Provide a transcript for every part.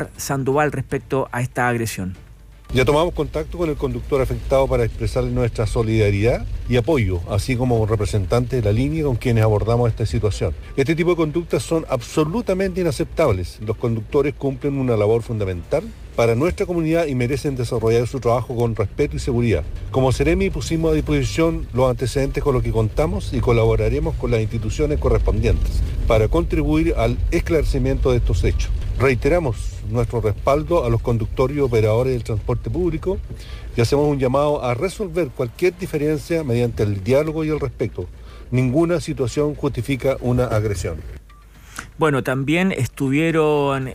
César Sandoval respecto a esta agresión. Ya tomamos contacto con el conductor afectado para expresarle nuestra solidaridad y apoyo, así como representantes de la línea con quienes abordamos esta situación. Este tipo de conductas son absolutamente inaceptables. Los conductores cumplen una labor fundamental para nuestra comunidad y merecen desarrollar su trabajo con respeto y seguridad. Como Seremi pusimos a disposición los antecedentes con los que contamos y colaboraremos con las instituciones correspondientes para contribuir al esclarecimiento de estos hechos. Reiteramos nuestro respaldo a los conductores y operadores del transporte público y hacemos un llamado a resolver cualquier diferencia mediante el diálogo y el respeto. Ninguna situación justifica una agresión. Bueno, también estuvieron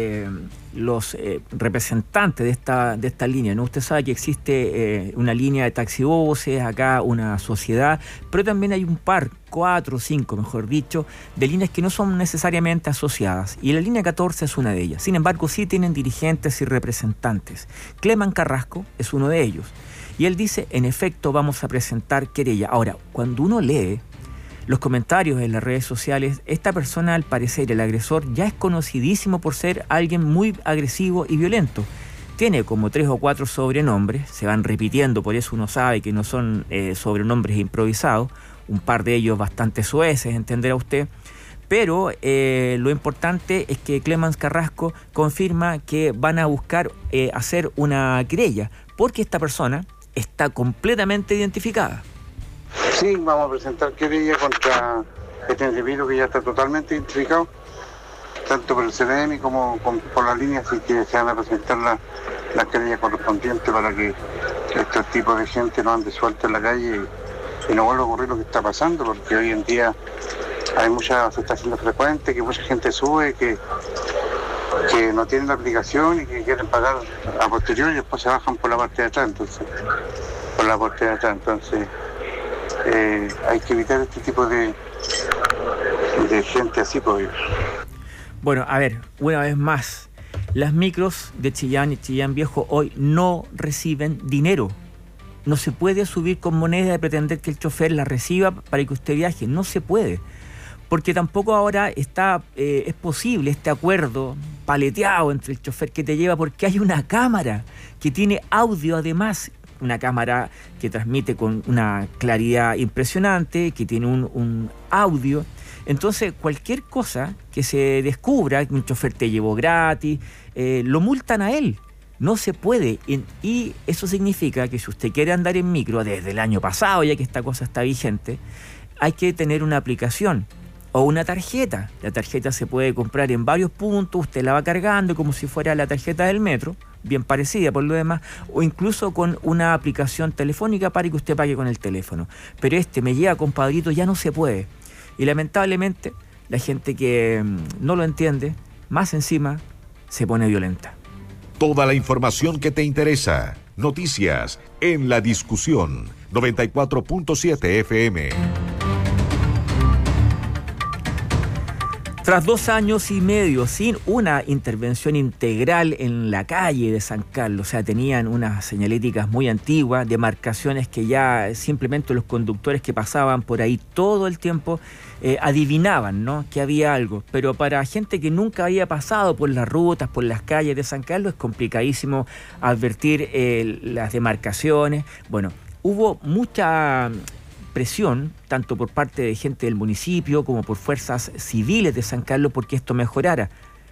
los representantes de esta línea, ¿no? Usted sabe que existe una línea de taxibuses, acá una sociedad, pero también hay un par, 4 o 5, mejor dicho, de líneas que no son necesariamente asociadas. Y la línea 14 es una de ellas. Sin embargo, sí tienen dirigentes y representantes. Cleman Carrasco es uno de ellos. Y él dice, en efecto, vamos a presentar querella. Ahora, cuando uno lee los comentarios en las redes sociales, esta persona, al parecer, el agresor, ya es conocidísimo por ser alguien muy agresivo y violento. Tiene como 3 o 4 sobrenombres, se van repitiendo, por eso uno sabe que no son sobrenombres improvisados, un par de ellos bastante soeces, entenderá usted. Pero lo importante es que Cleman Carrasco confirma que van a buscar hacer una querella, porque esta persona está completamente identificada. Sí, vamos a presentar querella contra este individuo que ya está totalmente identificado, tanto por el CDM como por la línea, así que se van a presentar las querellas correspondientes para que estos tipos de gente no ande suelto en la calle y no vuelva a ocurrir lo que está pasando, porque hoy en día se está haciendo frecuente, que mucha gente sube, que no tienen la aplicación y que quieren pagar a posteriori y después se bajan por la parte de atrás, entonces hay que evitar este tipo de gente así, pues. Bueno, a ver, una vez más, las micros de Chillán y Chillán Viejo hoy no reciben dinero. No se puede subir con moneda y pretender que el chofer la reciba para que usted viaje. No se puede. Porque tampoco ahora es posible este acuerdo paleteado entre el chofer que te lleva, porque hay una cámara que tiene audio además. Una cámara que transmite con una claridad impresionante, que tiene un audio. Entonces, cualquier cosa que se descubra, que un chofer te llevó gratis, lo multan a él. No se puede. Y eso significa que si usted quiere andar en micro desde el año pasado, ya que esta cosa está vigente, hay que tener una aplicación o una tarjeta. La tarjeta se puede comprar en varios puntos, usted la va cargando como si fuera la tarjeta del metro, bien parecida por lo demás, o incluso con una aplicación telefónica para que usted pague con el teléfono. Pero me lleva compadrito, ya no se puede. Y lamentablemente la gente que no lo entiende, más encima, se pone violenta. Toda la información que te interesa. Noticias en La Discusión. 94.7 FM. Tras 2 años y medio sin una intervención integral en la calle de San Carlos, o sea, tenían unas señaléticas muy antiguas, demarcaciones que ya simplemente los conductores que pasaban por ahí todo el tiempo adivinaban, ¿no?, que había algo. Pero para gente que nunca había pasado por las rutas, por las calles de San Carlos, es complicadísimo advertir las demarcaciones. Bueno, hubo mucha presión, tanto por parte de gente del municipio como por fuerzas civiles de San Carlos, porque esto mejorara.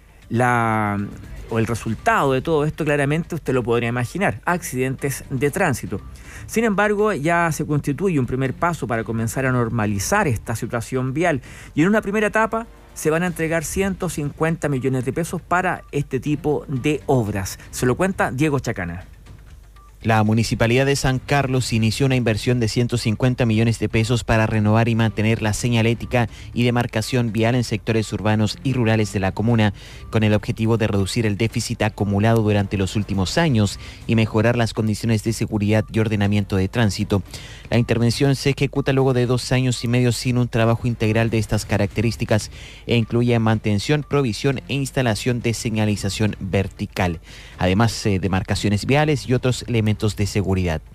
El resultado de todo esto, claramente, usted lo podría imaginar: accidentes de tránsito. Sin embargo, ya se constituye un primer paso para comenzar a normalizar esta situación vial, y en una primera etapa se van a entregar 150 millones de pesos para este tipo de obras. Se lo cuenta Diego Chacana. La Municipalidad de San Carlos inició una inversión de 150 millones de pesos para renovar y mantener la señalética y demarcación vial en sectores urbanos y rurales de la comuna, con el objetivo de reducir el déficit acumulado durante los últimos años y mejorar las condiciones de seguridad y ordenamiento de tránsito. La intervención se ejecuta luego de 2 años y medio sin un trabajo integral de estas características e incluye mantención, provisión e instalación de señalización vertical, además demarcaciones viales y otros elementos de seguridad.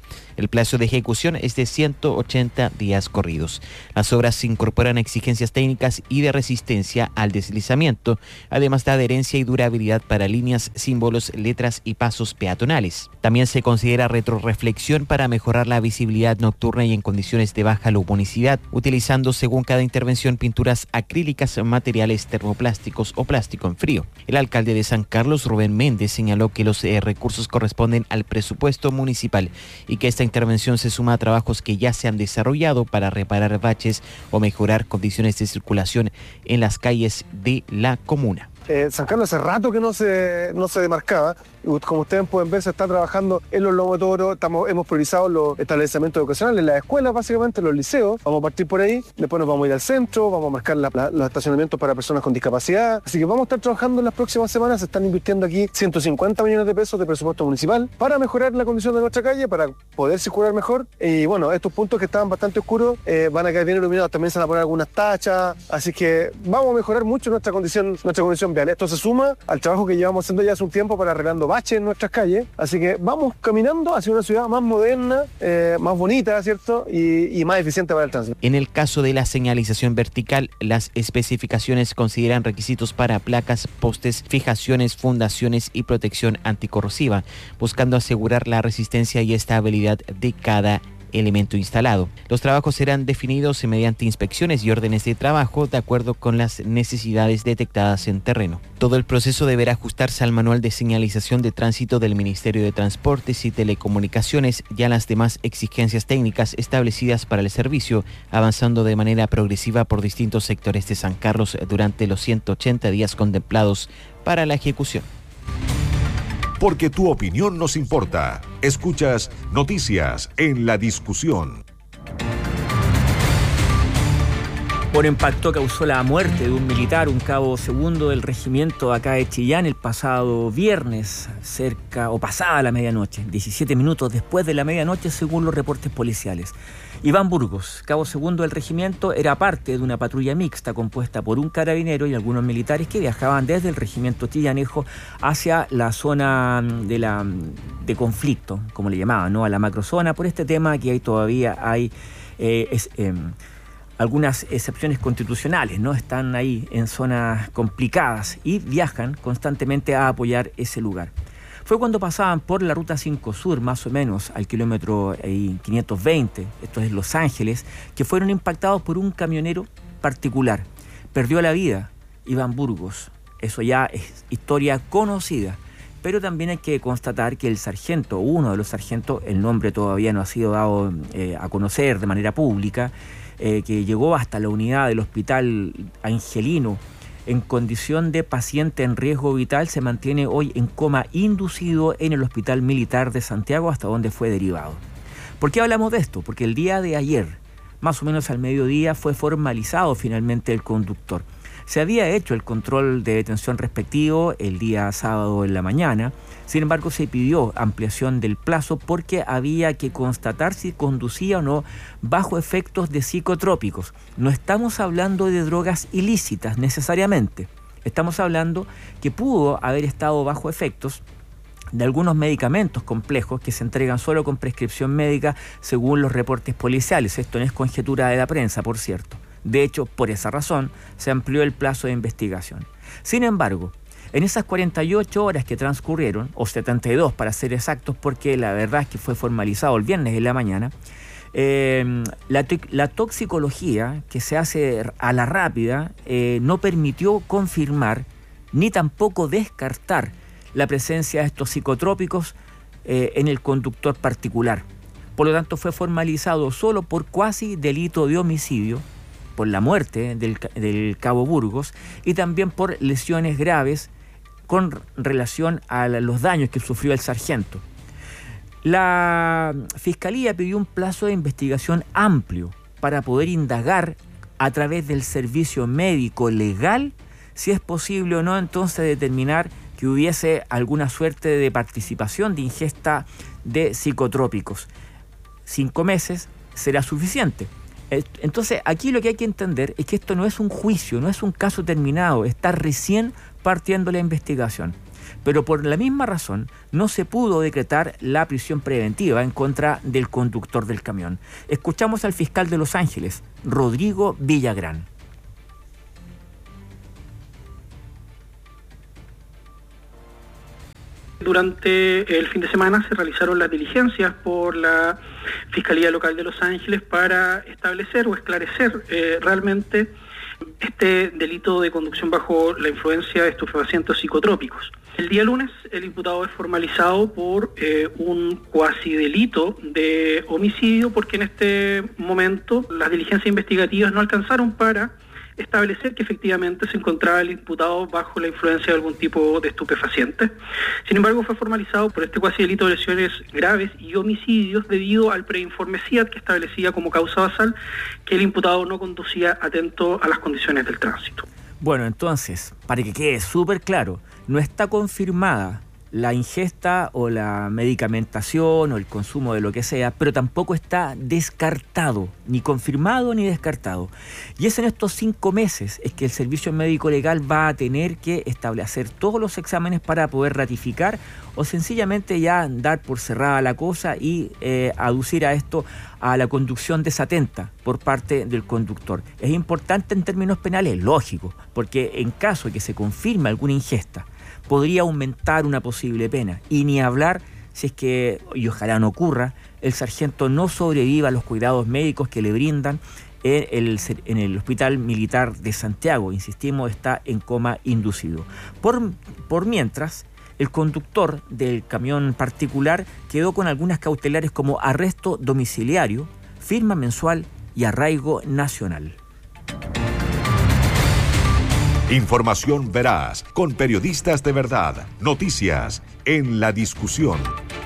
El plazo de ejecución es de 180 días corridos. Las obras incorporan exigencias técnicas y de resistencia al deslizamiento, además de adherencia y durabilidad para líneas, símbolos, letras y pasos peatonales. También se considera retroreflexión para mejorar la visibilidad nocturna y en condiciones de baja luminosidad, utilizando según cada intervención pinturas acrílicas, materiales termoplásticos o plástico en frío. El alcalde de San Carlos, Rubén Méndez, señaló que los recursos corresponden al presupuesto municipal y que esta intervención se suma a trabajos que ya se han desarrollado para reparar baches o mejorar condiciones de circulación en las calles de la comuna. San Carlos hace rato que no se demarcaba. Como ustedes pueden ver, se está trabajando en los lomos de toro. Hemos priorizado los establecimientos educacionales, las escuelas básicamente, los liceos. Vamos a partir por ahí, después nos vamos a ir al centro, vamos a marcar los estacionamientos para personas con discapacidad. Así que vamos a estar trabajando en las próximas semanas. Se están invirtiendo aquí 150 millones de pesos de presupuesto municipal para mejorar la condición de nuestra calle, para poder circular mejor. Y bueno, estos puntos que estaban bastante oscuros van a quedar bien iluminados. También se van a poner algunas tachas. Así que vamos a mejorar mucho nuestra condición vial. Esto se suma al trabajo que llevamos haciendo ya hace un tiempo para arreglando baches en nuestras calles. Así que vamos caminando hacia una ciudad más moderna, más bonita, ¿cierto? Y más eficiente para el tránsito. En el caso de la señalización vertical, las especificaciones consideran requisitos para placas, postes, fijaciones, fundaciones y protección anticorrosiva, buscando asegurar la resistencia y estabilidad de cada elemento instalado. Los trabajos serán definidos mediante inspecciones y órdenes de trabajo de acuerdo con las necesidades detectadas en terreno. Todo el proceso deberá ajustarse al manual de señalización de tránsito del Ministerio de Transportes y Telecomunicaciones y a las demás exigencias técnicas establecidas para el servicio, avanzando de manera progresiva por distintos sectores de San Carlos durante los 180 días contemplados para la ejecución. Porque tu opinión nos importa. Escuchas Noticias en la Discusión. Por impacto causó la muerte de un militar, un cabo segundo del regimiento acá de Chillán el pasado viernes, cerca o pasada la medianoche, 17 minutos después de la medianoche según los reportes policiales. Iván Burgos, cabo segundo del regimiento, era parte de una patrulla mixta compuesta por un carabinero y algunos militares que viajaban desde el regimiento chillanejo hacia la zona de conflicto, como le llamaban, ¿no? A la macrozona, por este tema que ahí todavía hay algunas excepciones constitucionales, ¿no? Están ahí en zonas complicadas y viajan constantemente a apoyar ese lugar. Fue cuando pasaban por la Ruta 5 Sur, más o menos, al kilómetro 520, esto es Los Ángeles, que fueron impactados por un camionero particular. Perdió la vida Iván Burgos. Eso ya es historia conocida. Pero también hay que constatar que el sargento, uno de los sargentos, el nombre todavía no ha sido dado a conocer de manera pública, que llegó hasta la unidad del Hospital Angelino en condición de paciente en riesgo vital, se mantiene hoy en coma inducido en el Hospital Militar de Santiago, hasta donde fue derivado. ¿Por qué hablamos de esto? Porque el día de ayer, más o menos al mediodía, fue formalizado finalmente el conductor. Se había hecho el control de detención respectivo el día sábado en la mañana, sin embargo se pidió ampliación del plazo porque había que constatar si conducía o no bajo efectos de psicotrópicos. No estamos hablando de drogas ilícitas necesariamente, estamos hablando que pudo haber estado bajo efectos de algunos medicamentos complejos que se entregan solo con prescripción médica según los reportes policiales. Esto no es conjetura de la prensa, por cierto. De hecho, por esa razón, se amplió el plazo de investigación. Sin embargo, en esas 48 horas que transcurrieron, o 72 para ser exactos, porque la verdad es que fue formalizado el viernes en la mañana, la toxicología que se hace a la rápida no permitió confirmar ni tampoco descartar la presencia de estos psicotrópicos en el conductor particular. Por lo tanto, fue formalizado solo por cuasi delito de homicidio, por la muerte del cabo Burgos y también por lesiones graves con relación a los daños que sufrió el sargento. La Fiscalía pidió un plazo de investigación amplio para poder indagar a través del servicio médico legal si es posible o no entonces determinar que hubiese alguna suerte de participación de ingesta de psicotrópicos. 5 meses será suficiente. Entonces, aquí lo que hay que entender es que esto no es un juicio, no es un caso terminado, está recién partiendo la investigación. Pero por la misma razón no se pudo decretar la prisión preventiva en contra del conductor del camión. Escuchamos al fiscal de Los Ángeles, Rodrigo Villagrán. Durante el fin de semana se realizaron las diligencias por la Fiscalía Local de Los Ángeles para establecer o esclarecer realmente este delito de conducción bajo la influencia de estupefacientes psicotrópicos. El día lunes el imputado es formalizado por un cuasi delito de homicidio, porque en este momento las diligencias investigativas no alcanzaron para establecer que efectivamente se encontraba el imputado bajo la influencia de algún tipo de estupefaciente. Sin embargo, fue formalizado por este cuasi delito de lesiones graves y homicidios debido al preinforme CIAT, que establecía como causa basal que el imputado no conducía atento a las condiciones del tránsito. Bueno, entonces, para que quede súper claro, no está confirmada la ingesta o la medicamentación o el consumo de lo que sea, pero tampoco está descartado, ni confirmado ni descartado. Y es en estos 5 meses es que el Servicio Médico Legal va a tener que establecer todos los exámenes para poder ratificar o sencillamente ya dar por cerrada la cosa y aducir a esto a la conducción desatenta por parte del conductor. Es importante en términos penales, lógico, porque en caso de que se confirme alguna ingesta, podría aumentar una posible pena. Y ni hablar si es que, y ojalá no ocurra, el sargento no sobreviva a los cuidados médicos que le brindan en el Hospital Militar de Santiago. Insistimos, está en coma inducido. Por mientras, el conductor del camión particular quedó con algunas cautelares como arresto domiciliario, firma mensual y arraigo nacional. Información veraz, con periodistas de verdad. Noticias en la discusión.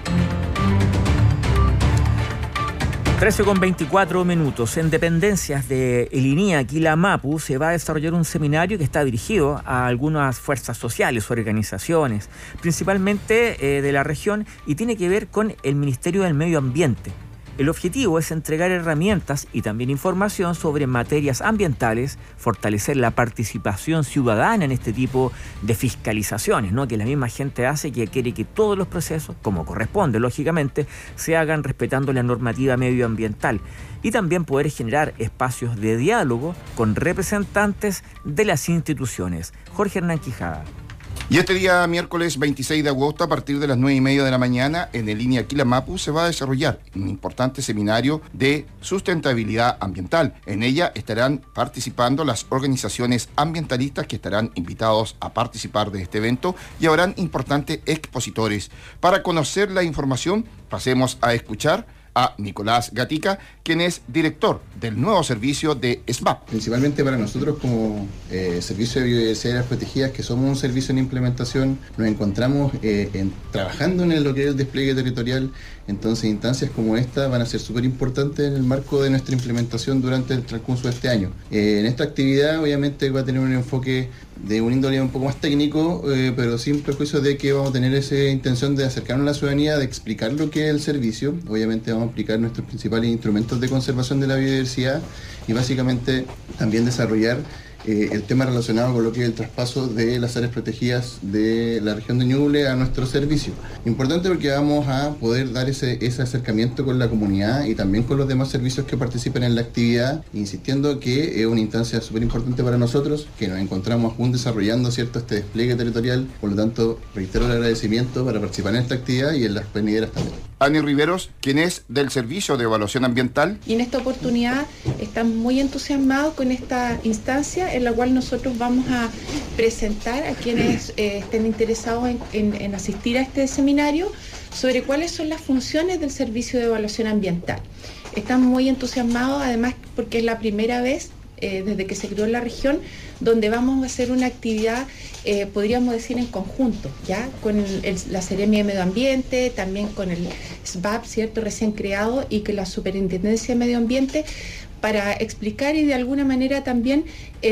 13:24. En dependencias de el INIA Quilamapu se va a desarrollar un seminario que está dirigido a algunas fuerzas sociales, organizaciones, principalmente de la región, y tiene que ver con el Ministerio del Medio Ambiente. El objetivo es entregar herramientas y también información sobre materias ambientales, fortalecer la participación ciudadana en este tipo de fiscalizaciones, ¿no? Que la misma gente hace, que quiere que todos los procesos, como corresponde, lógicamente, se hagan respetando la normativa medioambiental. Y también poder generar espacios de diálogo con representantes de las instituciones. Jorge Hernán Quijada. Y este día, miércoles 26 de agosto, a partir de las 9:30 de la mañana, en el INIA Quilamapu se va a desarrollar un importante seminario de sustentabilidad ambiental. En ella estarán participando las organizaciones ambientalistas que estarán invitados a participar de este evento, y habrán importantes expositores. Para conocer la información, pasemos a escuchar a Nicolás Gatica, quien es director del nuevo servicio de SMAP. Principalmente para nosotros como Servicio de Biodiversidad y Áreas Protegidas, que somos un servicio en implementación, nos encontramos trabajando en lo que es el despliegue territorial. Entonces, instancias como esta van a ser súper importantes en el marco de nuestra implementación durante el transcurso de este año. En esta actividad, obviamente, va a tener un enfoque de un índole un poco más técnico, pero sin prejuicio de que vamos a tener esa intención de acercarnos a la ciudadanía, de explicar lo que es el servicio. Obviamente vamos a explicar nuestros principales instrumentos de conservación de la biodiversidad y básicamente también desarrollar el tema relacionado con lo que es el traspaso de las áreas protegidas de la región de Ñuble a nuestro servicio. Importante porque vamos a poder dar ese acercamiento con la comunidad y también con los demás servicios que participen en la actividad, insistiendo que es una instancia súper importante para nosotros, que nos encontramos aún desarrollando, ¿cierto?, este despliegue territorial. Por lo tanto, reitero el agradecimiento para participar en esta actividad y en las venideras también. Ani Riveros, quien es del Servicio de Evaluación Ambiental. Y en esta oportunidad estamos muy entusiasmados con esta instancia en la cual nosotros vamos a presentar a quienes estén interesados en asistir a este seminario sobre cuáles son las funciones del Servicio de Evaluación Ambiental. Estamos muy entusiasmados además porque es la primera vez desde que se creó la región donde vamos a hacer una actividad, podríamos decir en conjunto, ya con la Seremia de Medio Ambiente, también con el SBAP, ¿cierto?, recién creado, y que la Superintendencia de Medio Ambiente, para explicar y de alguna manera también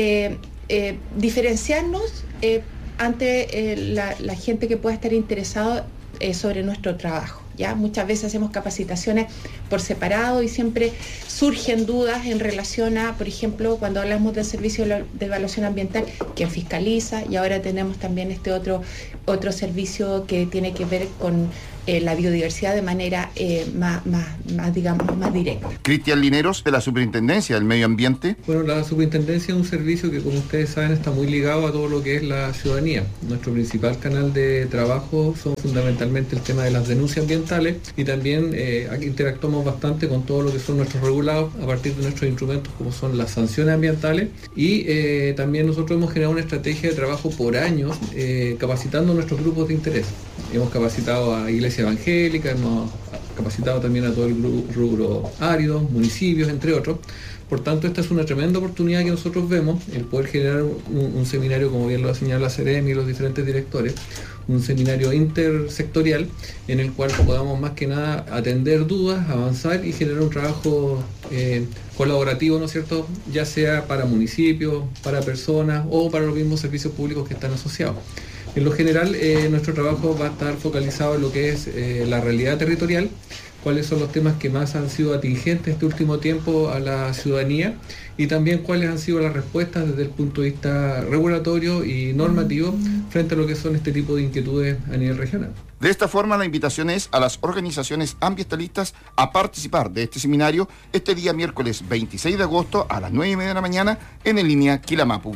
diferenciarnos ante la gente que pueda estar interesado sobre nuestro trabajo. ¿ya? Muchas veces hacemos capacitaciones por separado y siempre surgen dudas en relación a, por ejemplo, cuando hablamos del servicio de evaluación ambiental, quién fiscaliza, y ahora tenemos también este otro servicio que tiene que ver con la biodiversidad de manera más directa. Cristian Lineros, de la Superintendencia del Medio Ambiente. Bueno, la Superintendencia es un servicio que, como ustedes saben, está muy ligado a todo lo que es la ciudadanía. Nuestro principal canal de trabajo son fundamentalmente el tema de las denuncias ambientales, y también aquí interactuamos bastante con todo lo que son nuestros regulados a partir de nuestros instrumentos como son las sanciones ambientales, y también nosotros hemos generado una estrategia de trabajo por años capacitando a nuestros grupos de interés. Hemos capacitado a Iglesia Evangélica, hemos capacitado también a todo el rubro árido, municipios, entre otros. Por tanto, esta es una tremenda oportunidad que nosotros vemos, el poder generar un seminario, como bien lo ha señalado la CEREMI y los diferentes directores, un seminario intersectorial en el cual podamos más que nada atender dudas, avanzar y generar un trabajo colaborativo, ¿no es cierto?, ya sea para municipios, para personas o para los mismos servicios públicos que están asociados. En lo general, nuestro trabajo va a estar focalizado en lo que es la realidad territorial, cuáles son los temas que más han sido atingentes este último tiempo a la ciudadanía, y también cuáles han sido las respuestas desde el punto de vista regulatorio y normativo frente a lo que son este tipo de inquietudes a nivel regional. De esta forma, la invitación es a las organizaciones ambientalistas a participar de este seminario este día miércoles 26 de agosto a las 9:30 de la mañana en línea Quilamapu.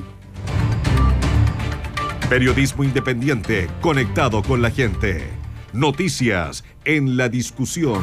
Periodismo independiente, conectado con la gente. Noticias en la discusión.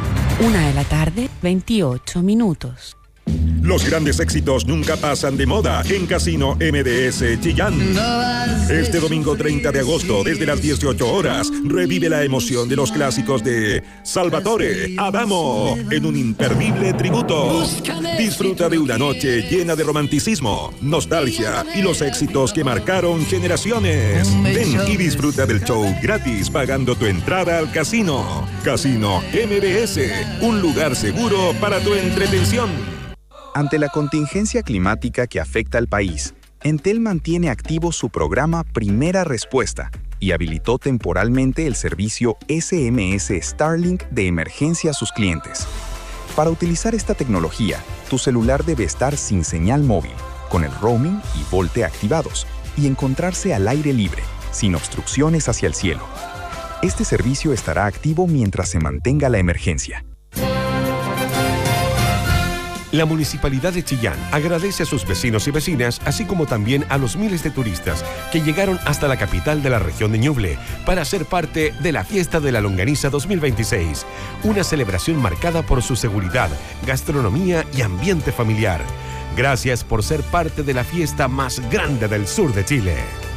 1:28 p.m. Los grandes éxitos nunca pasan de moda en Casino MDS Chillán. Este domingo 30 de agosto, desde las 18 horas, revive la emoción de los clásicos de Salvatore, Adamo, en un imperdible tributo. Disfruta de una noche llena de romanticismo, nostalgia y los éxitos que marcaron generaciones. Ven y disfruta del show gratis pagando tu entrada al casino. Casino MDS, un lugar seguro para tu entretención. Ante la contingencia climática que afecta al país, Entel mantiene activo su programa Primera Respuesta y habilitó temporalmente el servicio SMS Starlink de emergencia a sus clientes. Para utilizar esta tecnología, tu celular debe estar sin señal móvil, con el roaming y VoLTE activados, y encontrarse al aire libre, sin obstrucciones hacia el cielo. Este servicio estará activo mientras se mantenga la emergencia. La Municipalidad de Chillán agradece a sus vecinos y vecinas, así como también a los miles de turistas que llegaron hasta la capital de la región de Ñuble para ser parte de la Fiesta de la Longaniza 2026, una celebración marcada por su seguridad, gastronomía y ambiente familiar. Gracias por ser parte de la fiesta más grande del sur de Chile.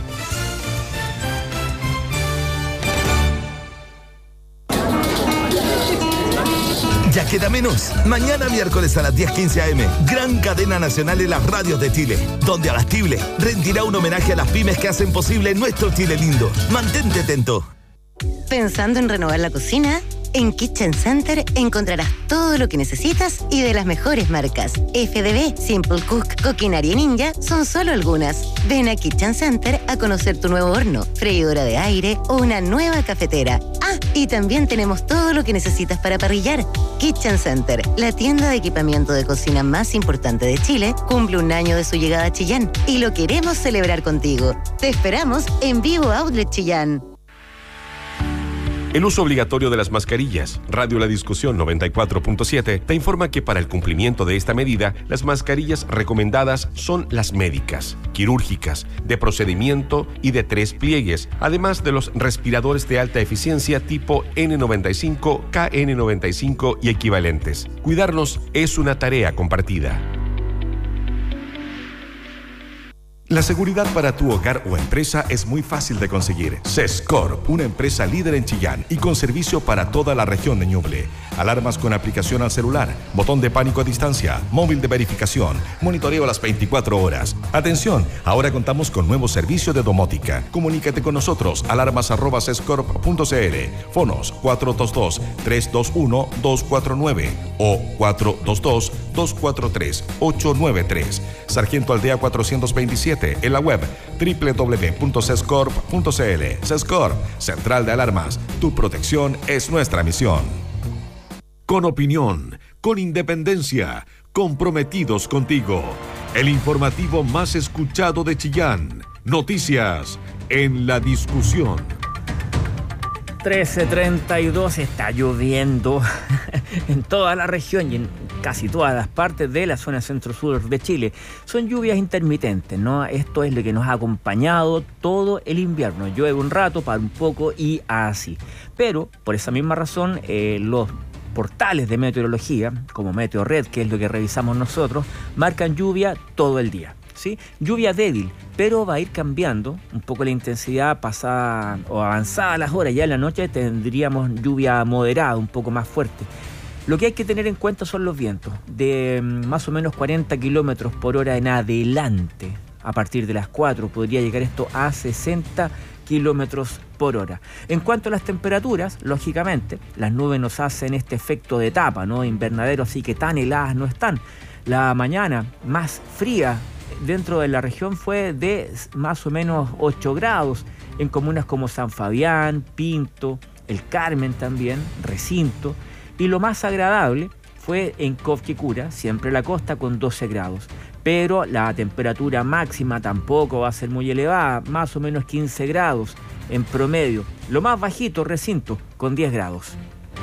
Ya queda menos. Mañana miércoles a las 10:15 a.m. Gran cadena nacional en las radios de Chile, donde Abastible rendirá un homenaje a las pymes que hacen posible nuestro Chile lindo. Mantente atento. ¿Pensando en renovar la cocina? En Kitchen Center encontrarás todo lo que necesitas y de las mejores marcas. FDB, Simple Cook, Coquinaria Ninja son solo algunas. Ven a Kitchen Center a conocer tu nuevo horno, freidora de aire o una nueva cafetera. Ah, y también tenemos todo lo que necesitas para parrillar. Kitchen Center, la tienda de equipamiento de cocina más importante de Chile, cumple 1 año de su llegada a Chillán y lo queremos celebrar contigo. Te esperamos en Vivo Outlet Chillán. El uso obligatorio de las mascarillas. Radio La Discusión 94.7 te informa que para el cumplimiento de esta medida, las mascarillas recomendadas son las médicas, quirúrgicas, de procedimiento y de 3 pliegues, además de los respiradores de alta eficiencia tipo N95, KN95 y equivalentes. Cuidarnos es una tarea compartida. La seguridad para tu hogar o empresa es muy fácil de conseguir. Sescorp, una empresa líder en Chillán y con servicio para toda la región de Ñuble. Alarmas con aplicación al celular, botón de pánico a distancia, móvil de verificación, monitoreo a las 24 horas. Atención, ahora contamos con nuevo servicio de domótica. Comunícate con nosotros, alarmas@sescorp.cl, fonos 422-321-249 o 422-243-893. Sargento Aldea 427, en la web www.sescorp.cl. Sescorp, Central de Alarmas. Tu protección es nuestra misión. Con opinión, con independencia, comprometidos contigo. El informativo más escuchado de Chillán. Noticias en la discusión. 13:32, está lloviendo en toda la región y en casi todas las partes de la zona centro-sur de Chile. Son lluvias intermitentes, ¿no? Esto es lo que nos ha acompañado todo el invierno. Llueve un rato, para un poco y así. Pero, por esa misma razón, los portales de meteorología, como Meteorred, que es lo que revisamos nosotros, marcan lluvia todo el día. ¿Sí? Lluvia débil, pero va a ir cambiando un poco la intensidad pasada o avanzada las horas. Ya en la noche tendríamos lluvia moderada, un poco más fuerte. Lo que hay que tener en cuenta son los vientos, de más o menos 40 kilómetros por hora en adelante. A partir de las 4 podría llegar esto a 60 kilómetros por hora. En cuanto a las temperaturas, lógicamente, las nubes nos hacen este efecto de tapa, ¿no? Invernadero, así que tan heladas no están. La mañana más fría dentro de la región fue de más o menos 8 grados en comunas como San Fabián, Pinto, El Carmen también, Recinto, y lo más agradable fue en Cofquicura, siempre la costa, con 12 grados. Pero la temperatura máxima tampoco va a ser muy elevada, más o menos 15 grados en promedio. Lo más bajito, Recinto, con 10 grados.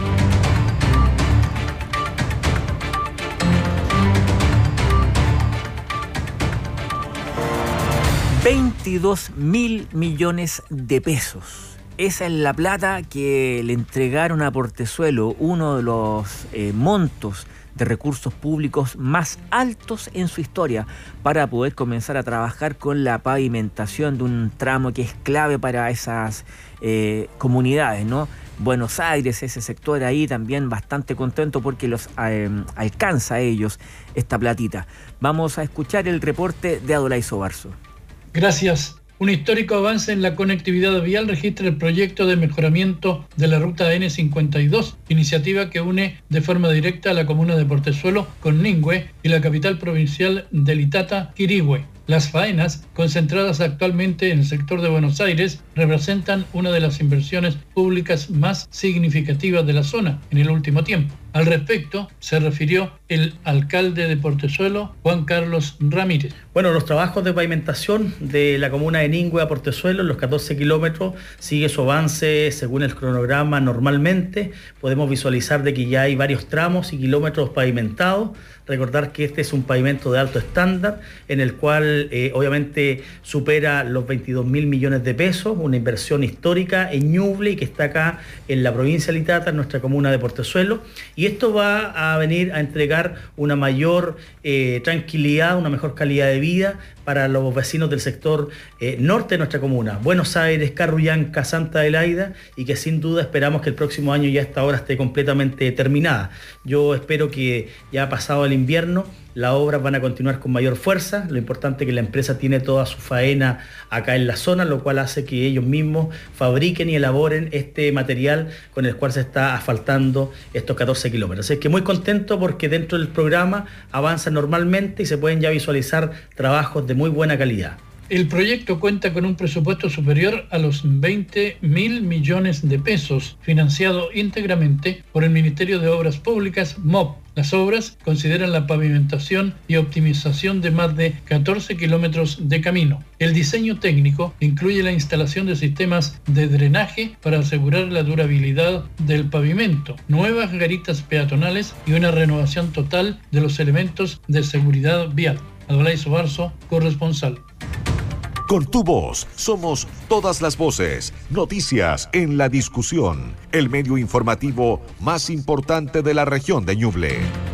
22.000 millones de pesos. Esa es la plata que le entregaron a Portezuelo, uno de los montos de recursos públicos más altos en su historia, para poder comenzar a trabajar con la pavimentación de un tramo que es clave para esas comunidades, ¿no? Buenos Aires, ese sector ahí también bastante contento porque los alcanza a ellos esta platita. Vamos a escuchar el reporte de Adolay Sobarzo. Gracias. Un histórico avance en la conectividad vial registra el proyecto de mejoramiento de la ruta N52, iniciativa que une de forma directa a la comuna de Portezuelo con Ningüe y la capital provincial del Itata, Quirihue. Las faenas, concentradas actualmente en el sector de Buenos Aires, representan una de las inversiones públicas más significativas de la zona en el último tiempo. Al respecto, se refirió el alcalde de Portezuelo, Juan Carlos Ramírez. Bueno, los trabajos de pavimentación de la comuna de Ningüe a Portezuelo, en los 14 kilómetros, sigue su avance según el cronograma normalmente. Podemos visualizar de que ya hay varios tramos y kilómetros pavimentados. Recordar que este es un pavimento de alto estándar, en el cual obviamente supera los 22.000 millones de pesos, una inversión histórica en Ñuble y que está acá en la provincia de Itata, en nuestra comuna de Portezuelo. Y esto va a venir a entregar una mayor tranquilidad, una mejor calidad de vida para los vecinos del sector norte de nuestra comuna, Buenos Aires, Carruyanca, Santa Adelaida, y que sin duda esperamos que el próximo año ya esta obra esté completamente terminada. Yo espero que ya pasado el invierno las obras van a continuar con mayor fuerza. Lo importante es que la empresa tiene toda su faena acá en la zona, lo cual hace que ellos mismos fabriquen y elaboren este material con el cual se está asfaltando estos 14 kilómetros. Así que muy contento porque dentro del programa avanza normalmente y se pueden ya visualizar trabajos de muy buena calidad. El proyecto cuenta con un presupuesto superior a los 20.000 millones de pesos, financiado íntegramente por el Ministerio de Obras Públicas, MOP. Las obras consideran la pavimentación y optimización de más de 14 kilómetros de camino. El diseño técnico incluye la instalación de sistemas de drenaje para asegurar la durabilidad del pavimento, nuevas garitas peatonales y una renovación total de los elementos de seguridad vial. Adolay Sobarzo, corresponsal. Con tu voz somos todas las voces. Noticias en la discusión. El medio informativo más importante de la región de Ñuble.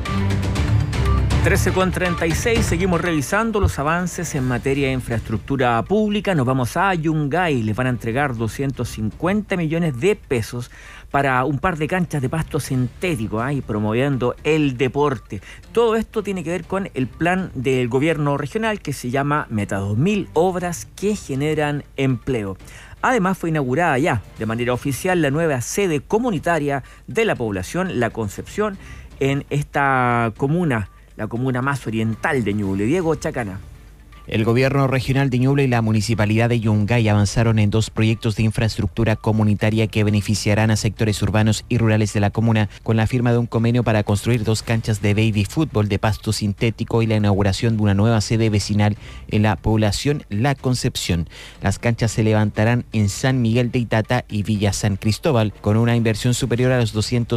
13:36, seguimos revisando los avances en materia de infraestructura pública. Nos vamos a Yungay, les van a entregar 250 millones de pesos para un par de canchas de pasto sintético y promoviendo el deporte. Todo esto tiene que ver con el plan del gobierno regional que se llama Meta 2000, obras que generan empleo. Además fue inaugurada ya de manera oficial la nueva sede comunitaria de la población La Concepción en esta comuna, la comuna más oriental de Ñuble. Diego Chacana. El gobierno regional de Ñuble y la municipalidad de Yungay avanzaron en 2 proyectos de infraestructura comunitaria que beneficiarán a sectores urbanos y rurales de la comuna, con la firma de un convenio para construir 2 canchas de baby fútbol de pasto sintético y la inauguración de una nueva sede vecinal en la población La Concepción. Las canchas se levantarán en San Miguel de Itata y Villa San Cristóbal, con una inversión superior a los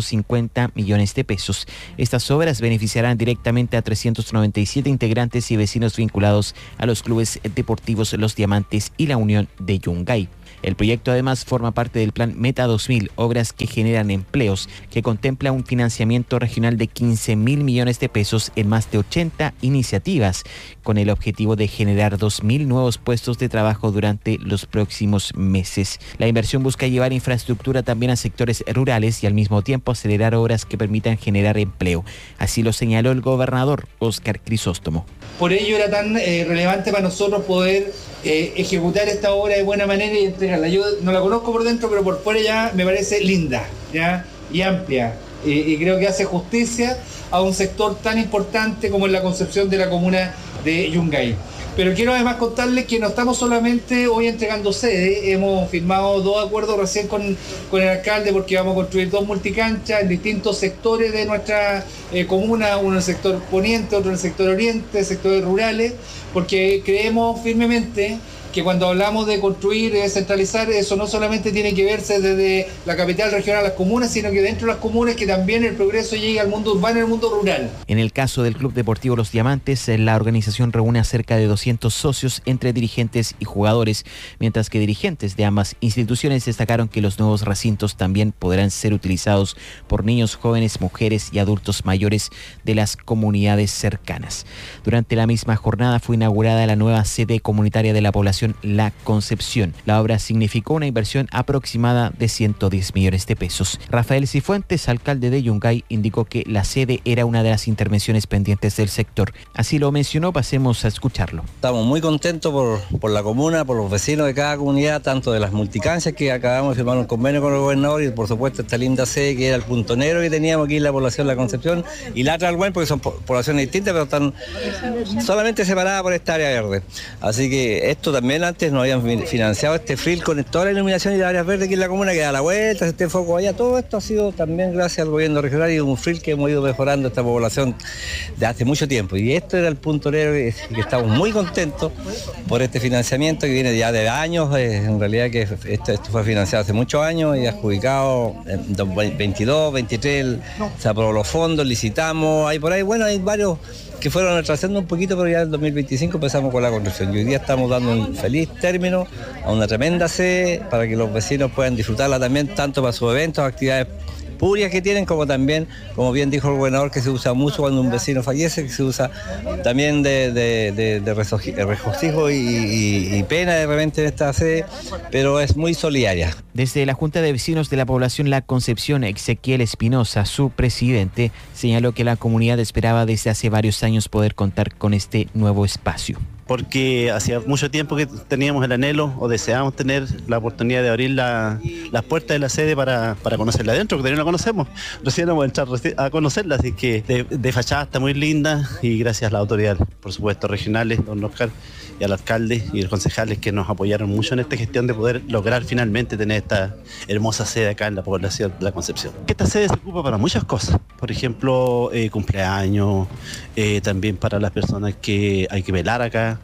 250 millones de pesos. Estas obras beneficiarán directamente a 397 integrantes y vecinos vinculados a los clubes deportivos Los Diamantes y la Unión de Yungay. El proyecto además forma parte del Plan Meta 2000, obras que generan empleos, que contempla un financiamiento regional de 15.000 millones de pesos en más de 80 iniciativas, con el objetivo de generar 2.000 nuevos puestos de trabajo durante los próximos meses. La inversión busca llevar infraestructura también a sectores rurales y al mismo tiempo acelerar obras que permitan generar empleo. Así lo señaló el gobernador Óscar Crisóstomo. Por ello era tan relevante para nosotros poder ejecutar esta obra de buena manera y entregarla. Yo no la conozco por dentro, pero por fuera ya me parece linda, ¿ya? Y amplia. Y creo que hace justicia a un sector tan importante como es la Concepción de la comuna de Yungay. Pero quiero además contarles que no estamos solamente hoy entregando sede, hemos firmado 2 acuerdos recién con el alcalde porque vamos a construir 2 multicanchas en distintos sectores de nuestra comuna, uno en el sector poniente, otro en el sector oriente, sectores rurales, porque creemos firmemente que cuando hablamos de construir y descentralizar, eso no solamente tiene que verse desde la capital regional a las comunas, sino que dentro de las comunas que también el progreso llegue al mundo urbano y al mundo rural. En el caso del Club Deportivo Los Diamantes, la organización reúne a cerca de 200 socios entre dirigentes y jugadores, mientras que dirigentes de ambas instituciones destacaron que los nuevos recintos también podrán ser utilizados por niños, jóvenes, mujeres y adultos mayores de las comunidades cercanas. Durante la misma jornada fue inaugurada la nueva sede comunitaria de la población La Concepción. La obra significó una inversión aproximada de 110 millones de pesos. Rafael Cifuentes, alcalde de Yungay, indicó que la sede era una de las intervenciones pendientes del sector. Así lo mencionó, pasemos a escucharlo. Estamos muy contentos por la comuna, por los vecinos de cada comunidad, tanto de las multicanchas que acabamos de firmar un convenio con el gobernador y por supuesto esta linda sede que era el punto negro que teníamos aquí en la población La Concepción y la otra porque son poblaciones distintas pero están solamente separadas por esta área verde. Así que esto también antes nos habían financiado este frill con toda la iluminación y las áreas verdes aquí en la comuna que da la vuelta, este foco allá, todo esto ha sido también gracias al gobierno regional y un frill que hemos ido mejorando esta población de hace mucho tiempo. Y esto era el punto negro que estamos muy contentos por este financiamiento que viene ya de años, en realidad que esto fue financiado hace muchos años y adjudicado en 2022, 23, se aprobó los fondos, licitamos, hay por ahí, bueno, hay varios que fueron retrasando un poquito, pero ya en el 2025 empezamos con la construcción. Y hoy día estamos dando un feliz término a una tremenda sede para que los vecinos puedan disfrutarla también, tanto para sus eventos, actividades públicas que tienen, como también, como bien dijo el gobernador, que se usa mucho cuando un vecino fallece, que se usa también de regocijo y pena de repente en esta sede, pero es muy solidaria. Desde la Junta de Vecinos de la Población La Concepción, Ezequiel Espinosa, su presidente, señaló que la comunidad esperaba desde hace varios años poder contar con este nuevo espacio. Porque hacía mucho tiempo que teníamos el anhelo o deseábamos tener la oportunidad de abrir las puertas de la sede para conocerla adentro, que también la conocemos. Recién vamos a entrar a conocerla, así que de fachada está muy linda y gracias a las autoridades, por supuesto, regionales, don Oscar, y al alcalde y los concejales que nos apoyaron mucho en esta gestión de poder lograr finalmente tener esta hermosa sede acá en la población de La Concepción. Esta sede se ocupa para muchas cosas, por ejemplo, cumpleaños, también para las personas que hay que velar acá,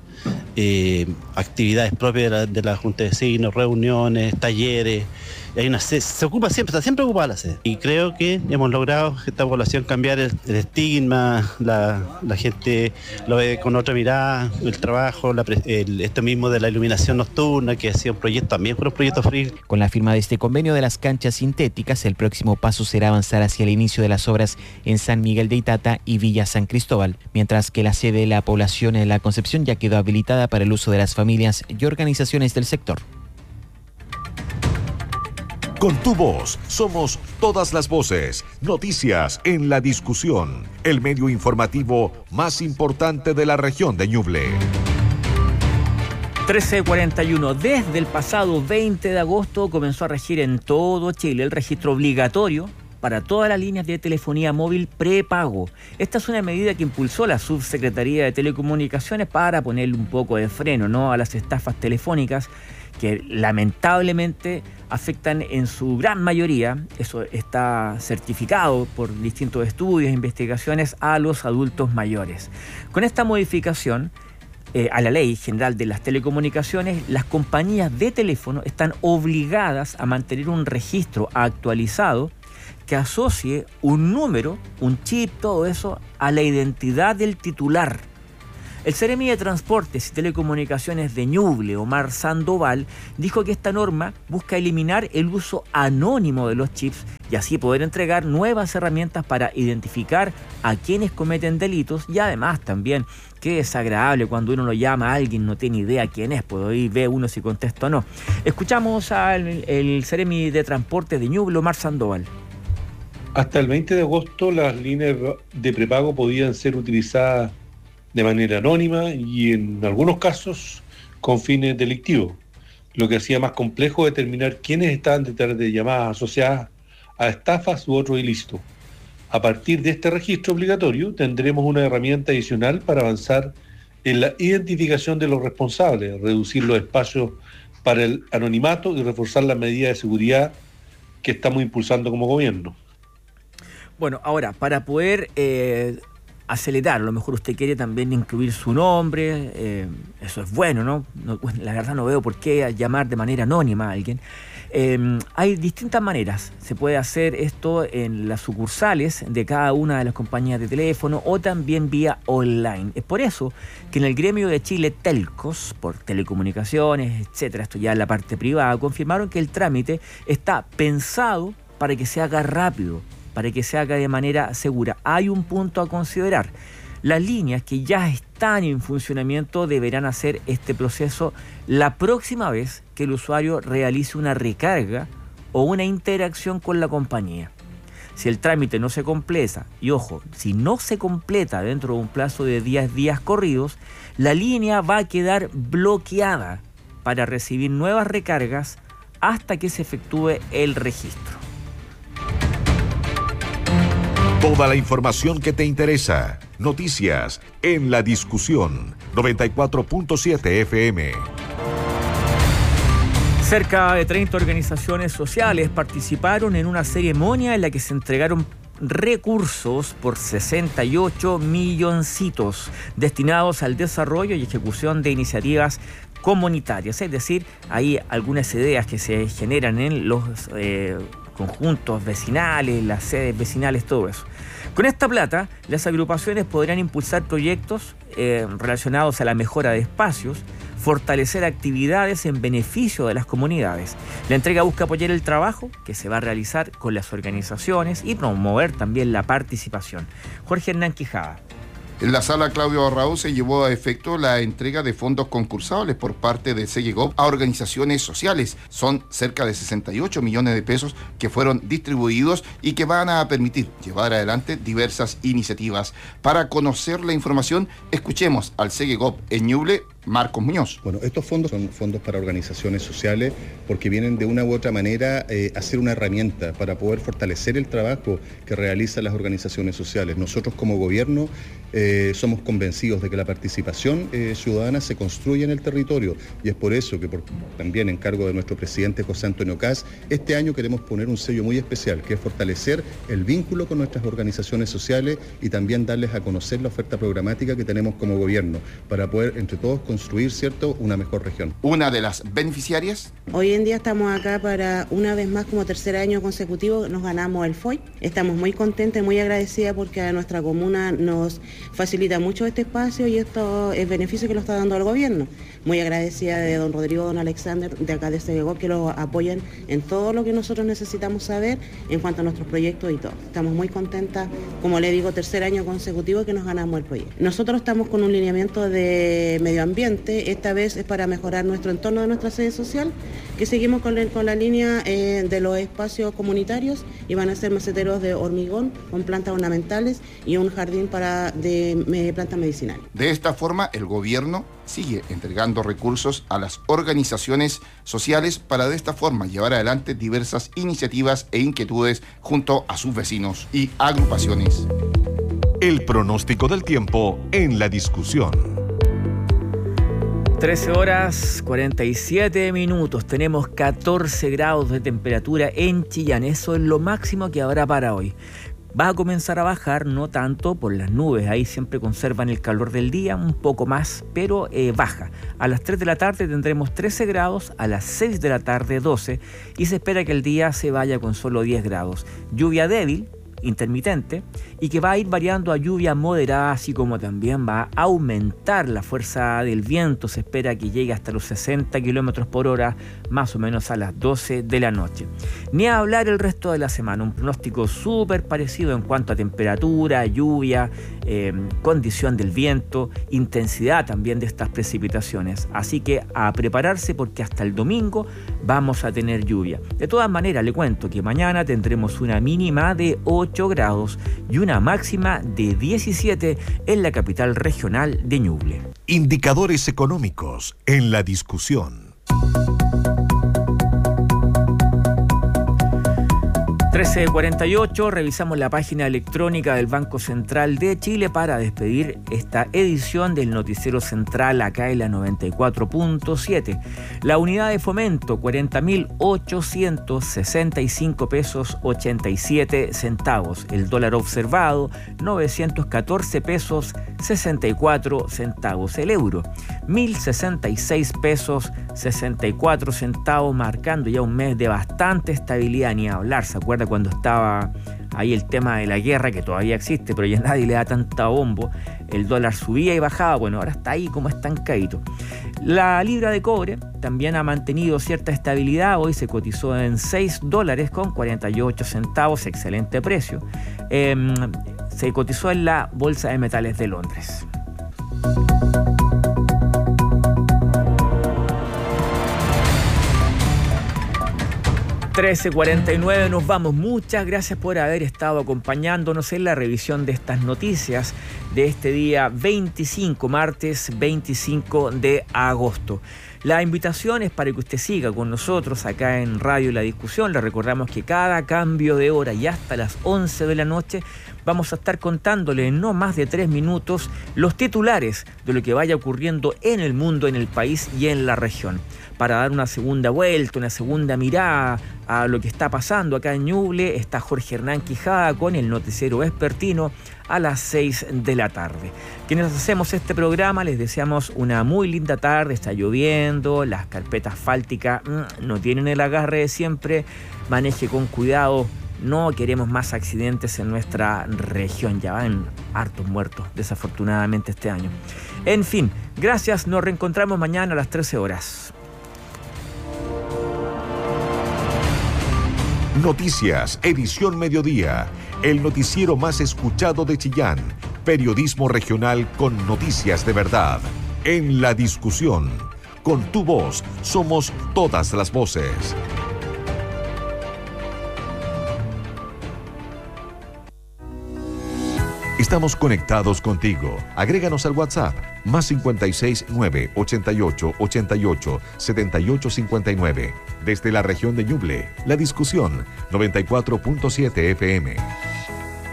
actividades propias de la Junta de Vecinos, reuniones, talleres. Hay una sede, se ocupa siempre, está siempre ocupada la sede. Y creo que hemos logrado que esta población cambiar el estigma, la gente lo ve con otra mirada, el trabajo, esto mismo de la iluminación nocturna, que ha sido un proyecto, también fue un proyecto free. Con la firma de este convenio de las canchas sintéticas, el próximo paso será avanzar hacia el inicio de las obras en San Miguel de Itata y Villa San Cristóbal, mientras que la sede de la población en La Concepción ya quedó habilitada para el uso de las familias y organizaciones del sector. Con tu voz somos todas las voces. Noticias en la discusión. El medio informativo más importante de la región de Ñuble. 13:41. Desde el pasado 20 de agosto comenzó a regir en todo Chile el registro obligatorio para todas las líneas de telefonía móvil prepago. Esta es una medida que impulsó la Subsecretaría de Telecomunicaciones para ponerle un poco de freno, ¿no?, a las estafas telefónicas que lamentablemente afectan en su gran mayoría, eso está certificado por distintos estudios e investigaciones, a los adultos mayores. Con esta modificación a la Ley General de las Telecomunicaciones, las compañías de teléfono están obligadas a mantener un registro actualizado que asocie un número, un chip, todo eso, a la identidad del titular. El Seremi de Transportes y Telecomunicaciones de Ñuble, Omar Sandoval, dijo que esta norma busca eliminar el uso anónimo de los chips y así poder entregar nuevas herramientas para identificar a quienes cometen delitos, y además también qué desagradable cuando uno lo llama a alguien, no tiene idea quién es, pues ahí ve uno si contesta o no. Escuchamos al Seremi de Transportes de Ñuble, Omar Sandoval. Hasta el 20 de agosto las líneas de prepago podían ser utilizadas de manera anónima y en algunos casos con fines delictivos, lo que hacía más complejo determinar quiénes estaban detrás de llamadas asociadas a estafas u otros ilícitos. A partir de este registro obligatorio tendremos una herramienta adicional para avanzar en la identificación de los responsables, reducir los espacios para el anonimato y reforzar las medidas de seguridad que estamos impulsando como gobierno. Bueno, ahora, para poder acelerar, a lo mejor usted quiere también incluir su nombre, eso es bueno, ¿no? La verdad no veo por qué llamar de manera anónima a alguien. Hay distintas maneras. Se puede hacer esto en las sucursales de cada una de las compañías de teléfono o también vía online. Es por eso que en el gremio de Chile Telcos, por telecomunicaciones, etcétera, esto ya en la parte privada, confirmaron que el trámite está pensado para que se haga rápido, para que se haga de manera segura. Hay un punto a considerar. Las líneas que ya están en funcionamiento deberán hacer este proceso la próxima vez que el usuario realice una recarga o una interacción con la compañía. Si el trámite no se completa, y ojo, si no se completa dentro de un plazo de 10 días corridos, la línea va a quedar bloqueada para recibir nuevas recargas hasta que se efectúe el registro. Toda la información que te interesa. Noticias en La Discusión. 94.7 FM. Cerca de 30 organizaciones sociales participaron en una ceremonia en la que se entregaron recursos por 68 milloncitos destinados al desarrollo y ejecución de iniciativas comunitarias. Es decir, hay algunas ideas que se generan en los conjuntos vecinales, las sedes vecinales, todo eso. Con esta plata, las agrupaciones podrán impulsar proyectos relacionados a la mejora de espacios, fortalecer actividades en beneficio de las comunidades. La entrega busca apoyar el trabajo que se va a realizar con las organizaciones y promover también la participación. Jorge Hernán Quijada. En la sala Claudio Barraú se llevó a efecto la entrega de fondos concursables por parte de Segegov a organizaciones sociales. Son cerca de 68 millones de pesos que fueron distribuidos y que van a permitir llevar adelante diversas iniciativas. Para conocer la información, escuchemos al Segegov en Ñuble, Marcos Muñoz. Bueno, estos fondos son fondos para organizaciones sociales porque vienen de una u otra manera a ser una herramienta para poder fortalecer el trabajo que realizan las organizaciones sociales. Nosotros como gobierno somos convencidos de que la participación ciudadana se construye en el territorio y es por eso que también en cargo de nuestro presidente José Antonio Kast, este año queremos poner un sello muy especial que es fortalecer el vínculo con nuestras organizaciones sociales y también darles a conocer la oferta programática que tenemos como gobierno para poder entre todos construir, ¿cierto?, una mejor región. Una de las beneficiarias. Hoy en día estamos acá para una vez más, como tercer año consecutivo, nos ganamos el FOI. Estamos muy contentos y muy agradecidas porque a nuestra comuna nos facilita mucho este espacio y esto es beneficio que lo está dando el gobierno. Muy agradecida de don Rodrigo, don Alexander, de acá de Segegov, que lo apoyan en todo lo que nosotros necesitamos saber en cuanto a nuestros proyectos y todo. Estamos muy contentas, como le digo, tercer año consecutivo que nos ganamos el proyecto. Nosotros estamos con un lineamiento de medio ambiente, esta vez es para mejorar nuestro entorno de nuestra sede social, que seguimos con la línea de los espacios comunitarios y van a ser maceteros de hormigón con plantas ornamentales y un jardín de plantas medicinales. De esta forma, el gobierno sigue entregando recursos a las organizaciones sociales para de esta forma llevar adelante diversas iniciativas e inquietudes junto a sus vecinos y agrupaciones. El pronóstico del tiempo en la discusión. 13 horas 47 minutos. Tenemos 14 grados de temperatura en Chillán. Eso es lo máximo que habrá para hoy. Va a comenzar a bajar, no tanto por las nubes, ahí siempre conservan el calor del día, un poco más, pero baja. A las 3 de la tarde tendremos 13 grados, a las 6 de la tarde 12 y se espera que el día se vaya con solo 10 grados. Lluvia débil, intermitente, y que va a ir variando a lluvia moderada, así como también va a aumentar la fuerza del viento. Se espera que llegue hasta los 60 kilómetros por hora, más o menos a las 12 de la noche. Ni a hablar el resto de la semana, un pronóstico súper parecido en cuanto a temperatura, lluvia, condición del viento, intensidad también de estas precipitaciones. Así que a prepararse porque hasta el domingo vamos a tener lluvia. De todas maneras, le cuento que mañana tendremos una mínima de 8 grados y una máxima de 17 en la capital regional de Ñuble. Indicadores económicos en la discusión. 13:48, revisamos la página electrónica del Banco Central de Chile para despedir esta edición del Noticiero Central acá en la 94.7. La unidad de fomento, 40.865 pesos 87 centavos. El dólar observado, 914 pesos 64 centavos. El euro, 1.066 pesos 64 centavos, marcando ya un mes de bastante estabilidad, ni hablar. ¿Se acuerda cuando estaba ahí el tema de la guerra, que todavía existe, pero ya nadie le da tanta bombo? El dólar subía y bajaba, bueno, ahora está ahí como estancadito. La libra de cobre también ha mantenido cierta estabilidad, hoy se cotizó en $6.48, excelente precio. Se cotizó en la Bolsa de Metales de Londres. $13:49, nos vamos. Muchas gracias por haber estado acompañándonos en la revisión de estas noticias de este día 25, martes 25 de agosto. La invitación es para que usted siga con nosotros acá en Radio La Discusión. Le recordamos que cada cambio de hora y hasta las 11 de la noche vamos a estar contándole en no más de 3 minutos los titulares de lo que vaya ocurriendo en el mundo, en el país y en la región, para dar una segunda vuelta, una segunda mirada a lo que está pasando acá en Ñuble. Está Jorge Hernán Quijada con el noticiero vespertino a las 6 de la tarde. Quienes hacemos este programa les deseamos una muy linda tarde. Está lloviendo, las carpetas asfálticas no tienen el agarre de siempre. Maneje con cuidado, no queremos más accidentes en nuestra región. Ya van hartos muertos, desafortunadamente, este año. En fin, gracias, nos reencontramos mañana a las 13 horas. Noticias, edición mediodía, el noticiero más escuchado de Chillán, periodismo regional con noticias de verdad. En la discusión, con tu voz, somos todas las voces. Estamos conectados contigo. Agréganos al WhatsApp, más 56 9 88 88 78 59. Desde la región de Ñuble, La Discusión, 94.7 FM.